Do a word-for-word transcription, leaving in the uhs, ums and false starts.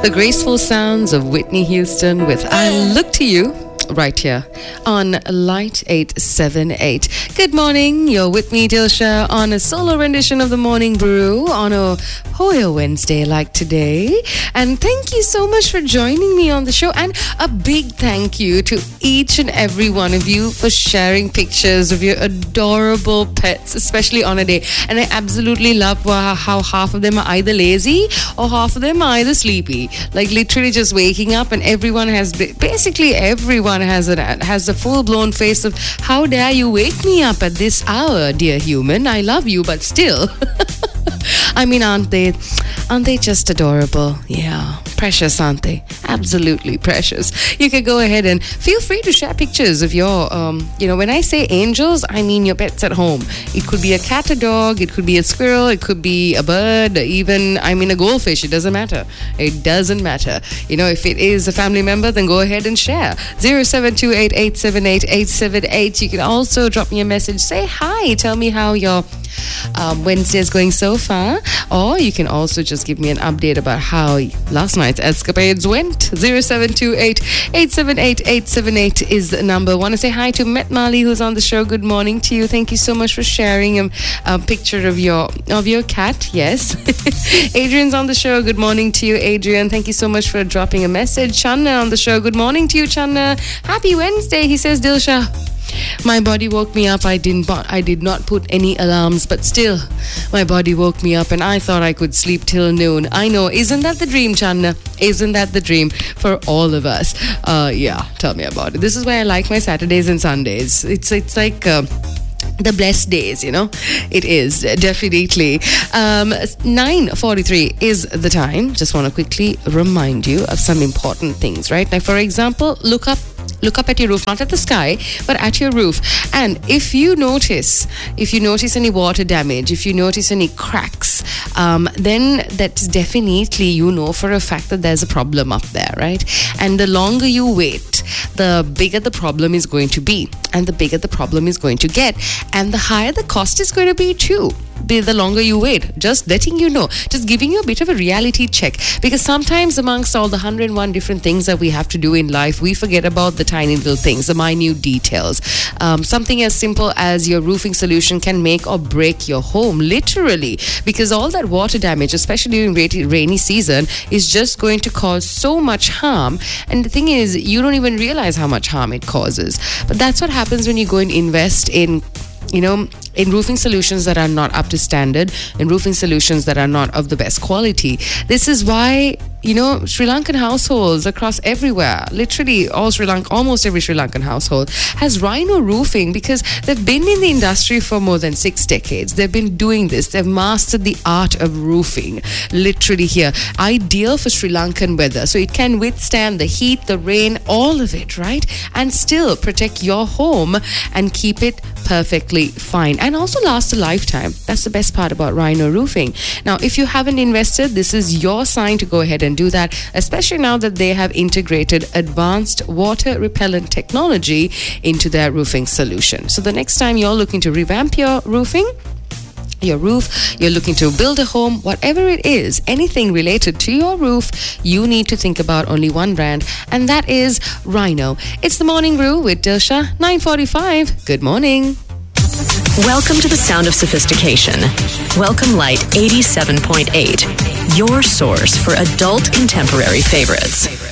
The graceful sounds of Whitney Houston with I Look to You right here on Light eight seven eight. Good morning, you're with me, Dilsha, on a solo rendition of the Morning Brew on a Hoya Wednesday like today. And thank you so much for joining me on the show, and a big thank you to each and every one of you for sharing pictures of your adorable pets, especially on a day. And I absolutely love how half of them are either lazy or half of them are either sleepy, like literally just waking up, and everyone has basically everyone has a has a full-blown face of how dare you wake me up at this hour, dear human. I love you, but still. I mean, aren't they aren't they just adorable? Yeah, precious, aren't they? Absolutely precious. You can go ahead and feel free to share pictures of your um, you know, when I say angels, I mean your pets at home. It could be a cat, a dog, it could be a squirrel, it could be a bird, even, I mean, a goldfish. It doesn't matter. It doesn't matter. You know, if it is a family member, then go ahead and share. zero seven two eight, eight seven eight, eight seven eight. You can also drop me a message. Say hi. Tell me how your um, Wednesday is going so far. Or you can also just give me an update about how last night's escapades went. zero seven two eight, eight seven eight, eight seven eight is the number. Want to say hi to Met Mali, who's on the show. Good morning to you. Thank you so much for sharing a, a picture of your of your cat. Yes. Adrian's on the show. Good morning to you, Adrian. Thank you so much for dropping a message. Channa on the show. Good morning to you, Channa. Happy Wednesday. He says, Dilsha, my body woke me up. I didn't. I did not put any alarms, but still, my body woke me up, and I thought I could sleep till noon. I know, isn't that the dream, Channa? Isn't that the dream for all of us? Uh, yeah, tell me about it. This is why I like my Saturdays and Sundays. It's it's like. Uh, The blessed days, you know, it is definitely. Um, nine forty-three is the time. Just want to quickly remind you of some important things, right? Like, for example, look up. Look up at your roof, not at the sky, but at your roof. And if you notice, if you notice any water damage, if you notice any cracks, um, then that's definitely, you know for a fact that there's a problem up there, right? And the longer you wait, the bigger the problem is going to be, and the bigger the problem is going to get, and the higher the cost is going to be too. The longer you wait, just letting you know, just giving you a bit of a reality check, because sometimes amongst all the one hundred and one different things that we have to do in life, we forget about the tiny little things, the minute details. Um, something as simple as your roofing solution can make or break your home, literally, because all that water damage, especially during rainy season, is just going to cause so much harm. And the thing is, you don't even realize how much harm it causes. But that's what happens when you go and invest in, you know, in roofing solutions that are not up to standard, in roofing solutions that are not of the best quality. This is why, you know, Sri Lankan households across everywhere, literally all Sri Lanka, almost every Sri Lankan household has Rhino roofing, because they've been in the industry for more than six decades. They've been doing this. They've mastered the art of roofing, literally here. Ideal for Sri Lankan weather. So it can withstand the heat, the rain, all of it, right? And still protect your home and keep it perfectly fine. And also last a lifetime. That's the best part about Rhino roofing. Now, if you haven't invested, this is your sign to go ahead and do that, especially now that they have integrated advanced water repellent technology into their roofing solution. So the next time you're looking to revamp your roofing, your roof, you're looking to build a home, whatever it is, anything related to your roof, you need to think about only one brand, and that is Rhino. It's the Morning Brew with Dilsha, nine forty-five. Good morning. Welcome to the sound of sophistication. Welcome Light eighty-seven point eight, your source for adult contemporary favorites.